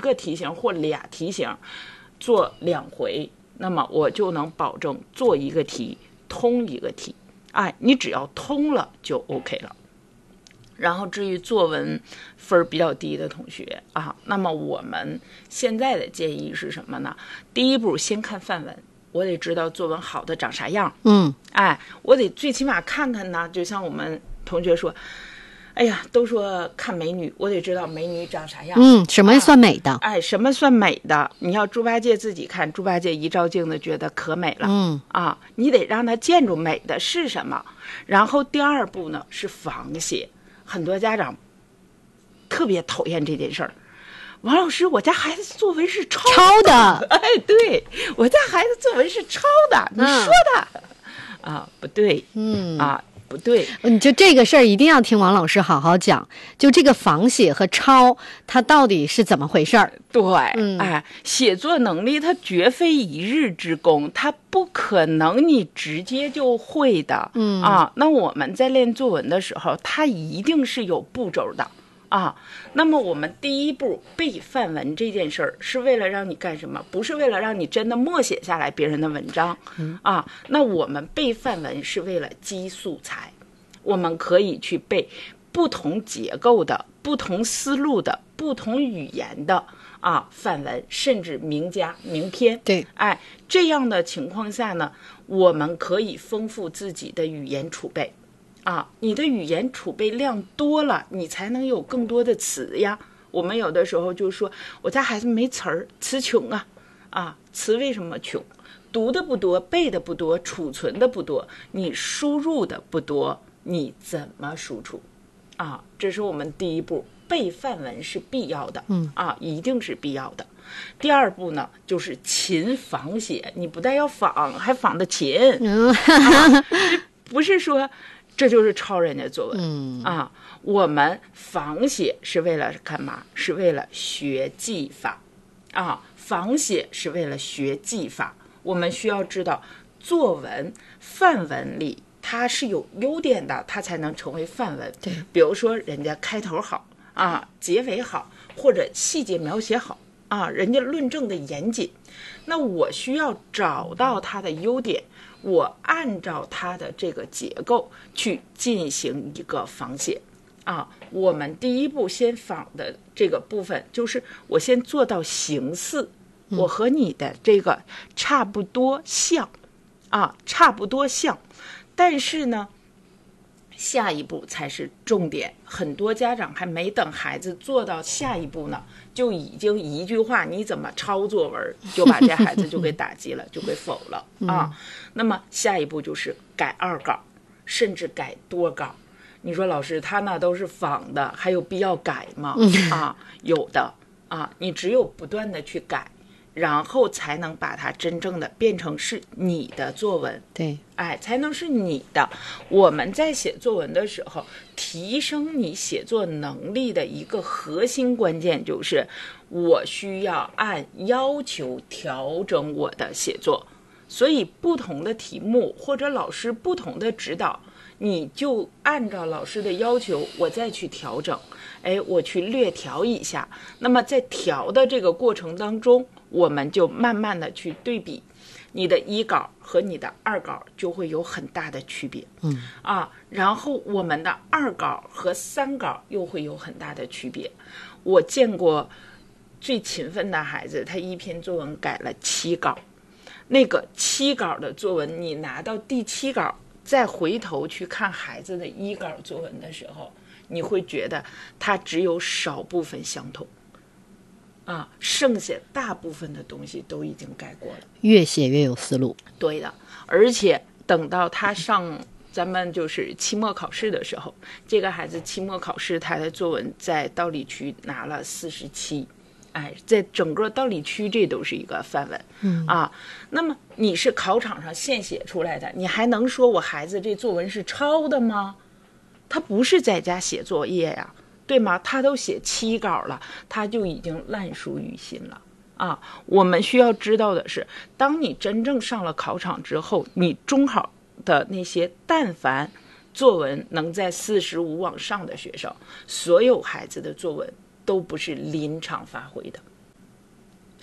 个题型或俩题型做2回，那么我就能保证做一个题通一个题。哎，你只要通了就 OK 了。然后至于作文分比较低的同学啊，那么我们现在的建议是什么呢？第一步先看范文，我得知道作文好的长啥样。哎，我得最起码看看呢，就像我们同学说，哎呀，都说看美女，我得知道美女长啥样。 什么算美的？ 哎，什么算美的？你要猪八戒自己看，猪八戒一照镜子觉得可美了。你得让他见着美的是什么。然后第二步呢是仿写，很多家长特别讨厌这件事儿。王老师，我家孩子作文是抄的。哎，对，我家孩子作文是抄的，你说的不对。不对， 你就这个事儿一定要听王老师好好讲，就这个仿写和抄它到底是怎么回事儿。 对，写作能力它绝非一日之功，它不可能你直接就会的。那我们在练作文的时候，它一定是有步骤的。那么我们第一步背范文这件事儿是为了让你干什么？不是为了让你真的默写下来别人的文章。那我们背范文是为了积素材，我们可以去背不同结构的、不同思路的、不同语言的范文，甚至名家名篇。 对， 这样的情况下呢，我们可以丰富自己的语言储备。你的语言储备量多了，你才能有更多的词呀。我们有的时候就说我家孩子没词儿，词穷词为什么穷？读的不多，背的不多，储存的不多，你输入的不多，你怎么输出？这是我们第一步，背范文是必要的。一定是必要的。第二步呢，就是勤仿写，你不但要仿，还仿得勤。不是说这就是抄人家作文。我们仿写是为了干嘛？是为了学技法。仿写是为了学技法。我们需要知道作文范文里它是有优点的，它才能成为范文。 对， 比如说人家开头好结尾好，或者细节描写好人家论证的严谨。那我需要找到它的优点，我按照它的这个结构去进行一个仿写。我们第一步先仿的这个部分，就是我先做到形似，我和你的这个差不多像差不多像。但是呢，下一步才是重点。很多家长还没等孩子做到下一步呢，就已经一句话你怎么抄作文，就把这孩子就给打击了，就给否了那么下一步就是改2稿，甚至改多稿。你说老师他那都是仿的，还有必要改吗？有的你只有不断的去改，然后才能把它真正的变成是你的作文。 对， 才能是你的。我们在写作文的时候，提升你写作能力的一个核心关键就是我需要按要求调整我的写作。所以不同的题目或者老师不同的指导，你就按照老师的要求我再去调整，我去略调一下。那么在调的这个过程当中，我们就慢慢的去对比，你的1稿和你的2稿就会有很大的区别。然后我们的2稿和3稿又会有很大的区别。我见过最勤奋的孩子，他一篇作文改了7稿，那个7稿的作文，你拿到第7稿再回头去看孩子的1稿作文的时候，你会觉得他只有少部分相同剩下大部分的东西都已经改过了， 越写越有思路。 对的，而且等到他上咱们就是期末考试的时候，这个孩子期末考试他的作文在道理区拿了47，在整个道理区这都是一个范文。那么你是考场上现写出来的，你还能说我孩子这作文是抄的吗？他不是在家写作业呀，对吗？他都写7稿了，他就已经烂熟于心了我们需要知道的是，当你真正上了考场之后，你中考的那些但凡作文能在45往上的学生，所有孩子的作文都不是临场发挥的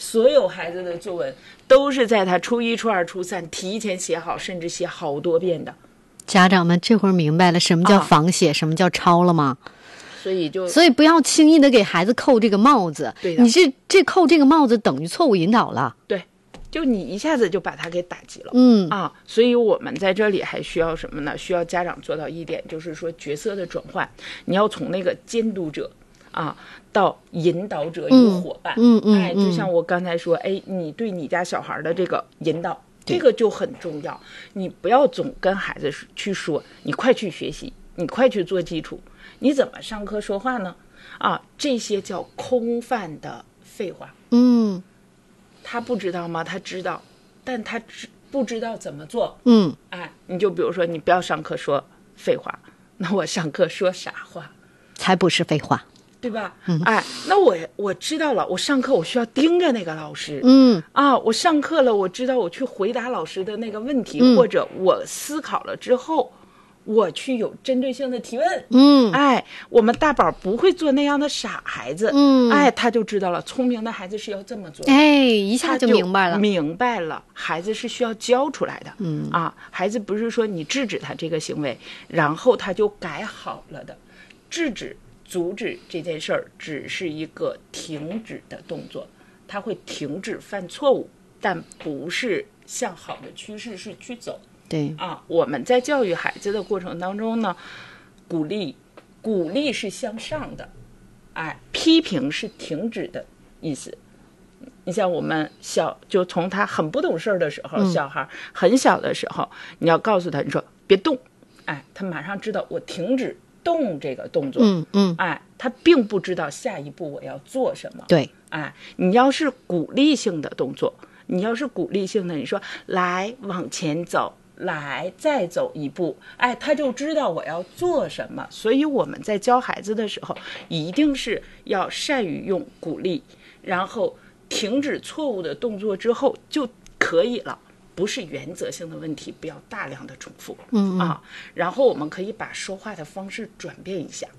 所有孩子的作文都是在他初一、初二、初三提前写好，甚至写好多遍的。 家长们这会儿明白了什么叫仿写，什么叫抄了吗？所以不要轻易的给孩子扣这个帽子。 对的， 你这扣这个帽子等于错误引导了。 对，就你一下子就把他给打击了。所以我们在这里还需要什么呢？需要家长做到一点，就是说角色的转换，你要从那个监督者到引导者与伙伴。就像我刚才说，你对你家小孩的这个引导，这个就很重要。你不要总跟孩子去说，你快去学习，你快去做基础，你怎么上课说话呢？这些叫空泛的废话。他不知道吗？他知道，但他不知道怎么做。你就比如说，你不要上课说废话，那我上课说啥话？ 才不是废话， 对吧？那我知道了，我上课我需要盯着那个老师。我上课了，我知道我去回答老师的那个问题，或者我思考了之后，我去有针对性的提问。我们大宝不会做那样的傻孩子。他就知道了，聪明的孩子是要这么做的。 一下就明白了，孩子是需要教出来的。孩子不是说你制止他这个行为，然后他就改好了的。阻止这件事儿只是一个停止的动作，他会停止犯错误，但不是向好的趋势是去走。 对我们在教育孩子的过程当中呢，鼓励是向上的，批评是停止的意思。你像我们就从他很不懂事的时候，小孩很小的时候，你要告诉他，你说别动，他马上知道我停止动这个动作。他并不知道下一步我要做什么。 对， 你要是鼓励性的动作，你要是鼓励性的，你说来往前走，来再走一步，他就知道我要做什么。所以我们在教孩子的时候，一定是要善于用鼓励，然后停止错误的动作之后就可以了。不是原则性的问题，不要大量的重复。然后我们可以把说话的方式转变一下。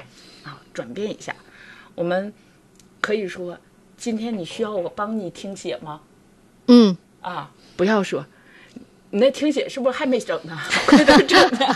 我们可以说，今天你需要我帮你听写吗？不要说你那听写是不是还没整呢？快点整呢！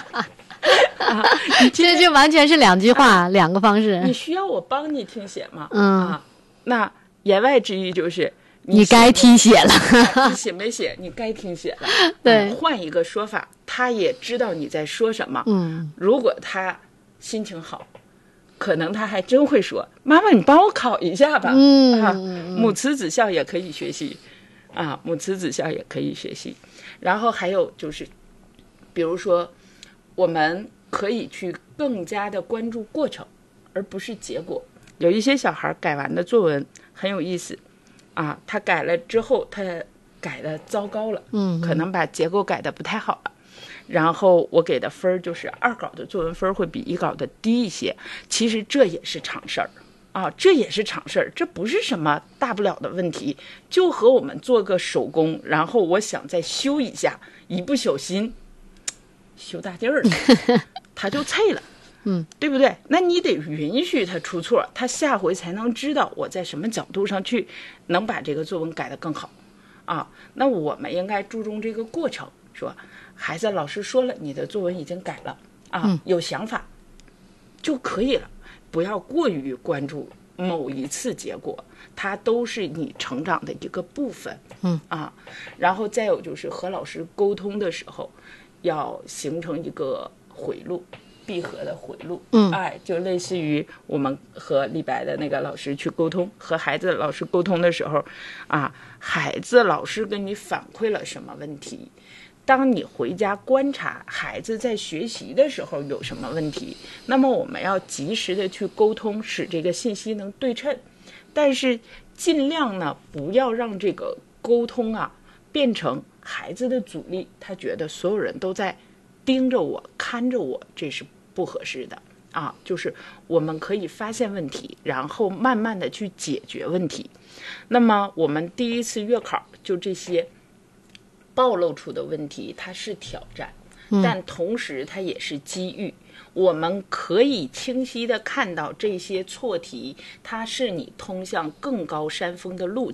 这完全是两句话，两个方式。 你需要我帮你听写吗？那言外之意就是你该听写了。 你写没写？你该听写了。 对， 换一个说法，他也知道你在说什么。如果他心情好，可能他还真会说：“妈妈，你帮我考一下吧。”母慈子孝也可以学习。母慈子孝也可以学习。然后还有就是，比如说，我们可以去更加的关注过程，而不是结果。有一些小孩改完的作文很有意思，他改了之后，他改的糟糕了，可能把结构改的不太好了。然后我给的分就是二稿的作文分会比一稿的低一些。其实这也是常事儿。这也是常事儿，这不是什么大不了的问题，就和我们做个手工，然后我想再修一下，一不小心修大地儿了，他就脆了，对不对？那你得允许他出错，他下回才能知道我在什么角度上去能把这个作文改得更好。那我们应该注重这个过程，说孩子，老师说了，你的作文已经改了，有想法就可以了。不要过于关注某一次结果，它都是你成长的一个部分。然后再有就是和老师沟通的时候，要形成一个回路，闭合的回路。就类似于我们和李白的那个老师去沟通，和孩子老师沟通的时候，孩子老师跟你反馈了什么问题？当你回家观察孩子在学习的时候有什么问题，那么我们要及时的去沟通，使这个信息能对称。但是尽量呢，不要让这个沟通变成孩子的阻力，他觉得所有人都在盯着我看着我，这是不合适的。就是我们可以发现问题，然后慢慢的去解决问题。那么我们第一次月考就这些暴露出的问题，它是挑战，但同时它也是机遇。我们可以清晰地看到这些错题，它是你通向更高山峰的路径。